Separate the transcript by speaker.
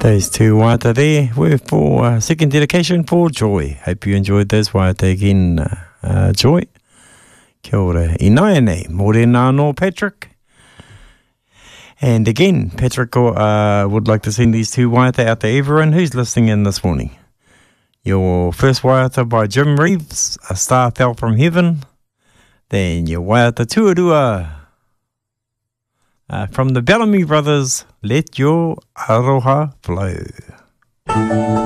Speaker 1: Those two waiata there were for second dedication for Joy. Hope you enjoyed those waiata again, Joy. Kia ora. Inaene, morena no Patrick. And again, Patrick would like to send these two waiata out to everyone who's listening in this morning. Your first waiata by Jim Reeves, A Star Fell from Heaven. Then your waiata tuarua from the Bellamy Brothers, Let Your Aroha Flow.